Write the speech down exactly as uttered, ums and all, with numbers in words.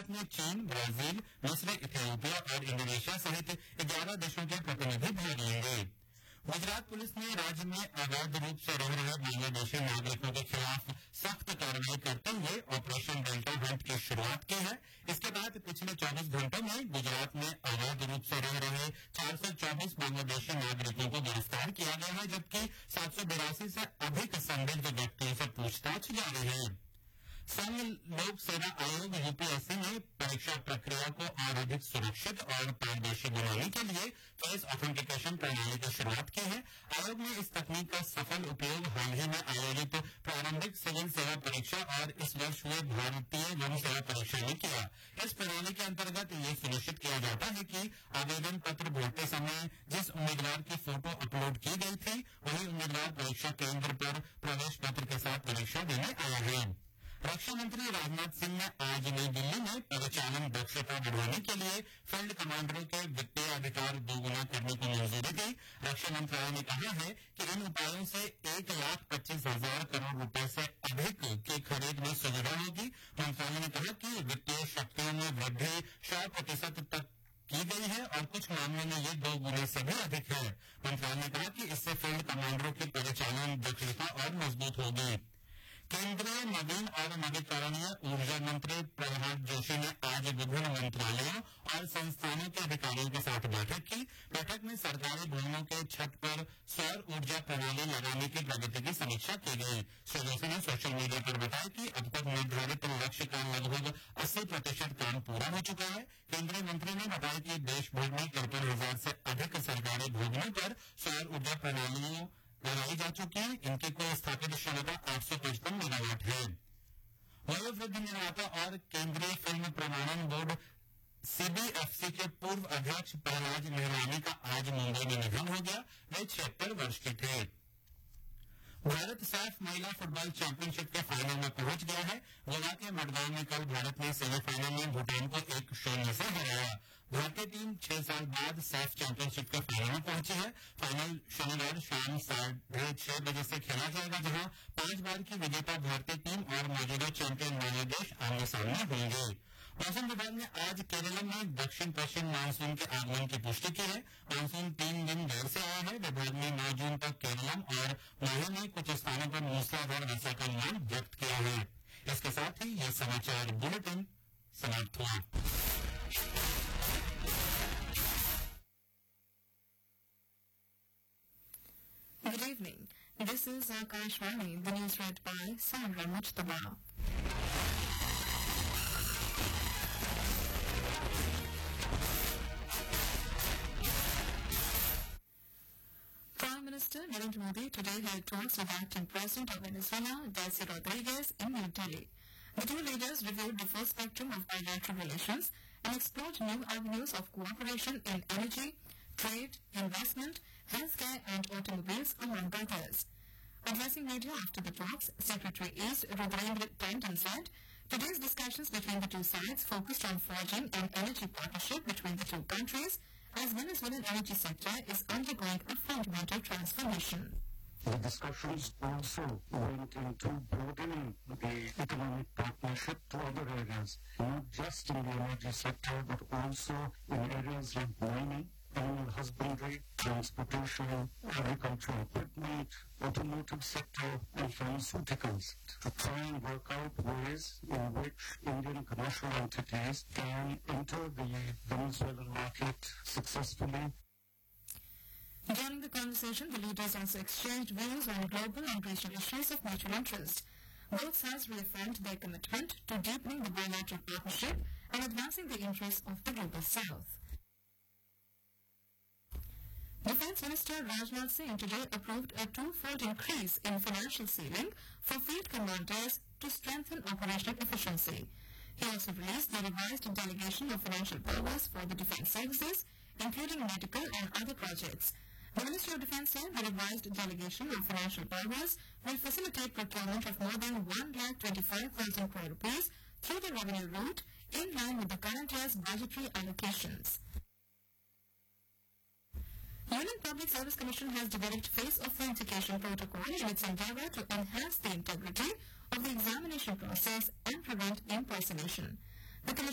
बैठक में चीन, ब्राजील, मिस्र, इथियोपिया और इंडोनेशिया सहित ग्यारह देशों के प्रतिनिधि भाग लेंगे। गुजरात पुलिस ने राज्य में अवैध रूप से रह रहे बांग्लादेशी नागरिकों के खिलाफ सख्त कार्रवाई करते हुए ऑपरेशन डेल्टा हंट की शुरुआत की है। इसके बाद पिछले चौबीस घंटों में गुजरात में अवैध रूप से रह रहे चार सौ चौबीस बांग्लादेशी नागरिकों को गिरफ्तार किया गया है, जबकि सात सौ बिरासी से अधिक संदिग्ध व्यक्तियों से पूछताछ जारी है। संघ लोक सेवा आयोग यूपीएससी ने परीक्षा प्रक्रिया को और अधिक सुरक्षित और पारदर्शी बनाने के लिए फेस ऑथेंटिकेशन प्रणाली की शुरुआत की है। आयोग ने इस तकनीक का सफल उपयोग हाल ही में आयोजित प्रारंभिक सिविल सेवा परीक्षा और इस वर्ष हुए भारतीय वन सेवा परीक्षा में किया। इस प्रणाली के अंतर्गत ये सुनिश्चित किया जाता है कि आवेदन पत्र भरते समय जिस उम्मीदवार की फोटो अपलोड की गई थी वही उम्मीदवार परीक्षा केंद्र पर प्रवेश पत्र के साथ परीक्षा देने आया है। रक्षा मंत्री राजनाथ सिंह ने आज नई दिल्ली में परिचालन दक्षता बढ़ाने के लिए फील्ड कमांडरों के वित्तीय अधिकार दोगुना करने की मंजूरी दी। रक्षा मंत्रालय ने कहा है कि इन उपायों से एक लाख पच्चीस हजार करोड़ रुपए से अधिक की खरीद में सुविधा होगी। मंत्रालय ने कहा कि वित्तीय शक्तियों में वृद्धि सौ प्रतिशत तक की गई है और कुछ मामलों में ये दो गुने से भी अधिक है। मंत्रालय ने कहा कि इससे फील्ड कमांडरों की परिचालन दक्षता और मजबूत होगी। केंद्रीय नवीन और नवीकरणीय ऊर्जा मंत्री प्रहलाद जोशी ने आज विभिन्न मंत्रालयों और संस्थानों के अधिकारियों के साथ बैठक की। बैठक में सरकारी भवनों के छत पर सौर ऊर्जा प्रणाली लगाने की प्रगति की समीक्षा की गई। श्री जोशी ने सोशल मीडिया पर बताया कि अब तक निर्धारित लक्ष्य का लगभग अस्सी प्रतिशत काम पूरा हो चुका है। केंद्रीय मंत्री ने बताया कि देश भर में तिरपन हजार से अधिक सरकारी भवनों पर सौर ऊर्जा प्रणालियों लगाई जा चुकी है। इनकी कुल स्थापित क्षमता आठ सौ पचपन मेगावाट है। वयोवृद्ध निर्माता और केंद्रीय फिल्म प्रमाणन बोर्ड सीबीएफसी के पूर्व अध्यक्ष प्रहलाद निहलानी का आज मुंबई में निधन हो गया। वे छिहत्तर वर्ष के थे। भारत सैफ महिला फुटबॉल चैंपियनशिप के फाइनल में पहुंच गया है। गोवा के मडगांव में कल भारत ने सेमीफाइनल में भूटान को एक शून्य से हराया। भारतीय टीम छह साल बाद सैफ चैंपियनशिप के फाइनल में पहुंची है। फाइनल शनिवार शाम साढ़े छह बजे से खेला जाएगा, जहां पांच बार की विजेता भारतीय टीम और मौजूदा चैंपियन बांग्लादेश आमने सामने होंगे। मौसम विभाग ने आज केरल में दक्षिण पश्चिम मानसून के आगमन की पुष्टि की है। मानसून तीन दिन देर से आया है। विभाग ने नौ जून तक केरलम और माहे में कुछ स्थानों पर मूसलाधार वर्षा का अनुमान व्यक्त किया है। इसके साथ ही यह समाचार बुलेटिन समाप्त हुआ। Good evening. This is Akashvani, the news read by Sandra Mujtaba. Prime Minister Narendra Modi today held talks with acting President of Venezuela, Delcy Rodriguez, in New Delhi. The two leaders reviewed the full spectrum of bilateral relations and explored new avenues of cooperation in energy, trade, investment, healthcare and automobiles, among others. Addressing media after the talks, Secretary East Rudrendra Tandon said, today's discussions between the two sides focused on forging an energy partnership between the two countries, as Venezuelan energy sector is undergoing a fundamental transformation. The discussions also went into broadening the economic partnership to other areas, not just in the energy sector, but also in areas like mining, animal husbandry, transportation, agricultural equipment, automotive sector, and pharmaceuticals, to try and work out ways in which Indian commercial entities can enter the Venezuelan market successfully. During the conversation, the leaders also exchanged views on global and regional issues of mutual interest. Both sides reaffirmed their commitment to deepening the bilateral partnership and advancing the interests of the global south. Defence Minister Rajnath Singh today approved a two-fold increase in financial ceiling for field commanders to strengthen operational efficiency. He also released the revised delegation of financial powers for the defence services, including medical and other projects. The Ministry of Defence said the revised delegation of financial powers will facilitate procurement of more than one lakh twenty-five thousand crore rupees through the revenue route, in line with the current year's budgetary allocations. Union Public Service Commission has developed face authentication protocol in its endeavour to enhance the integrity of the examination process and prevent impersonation. The Commission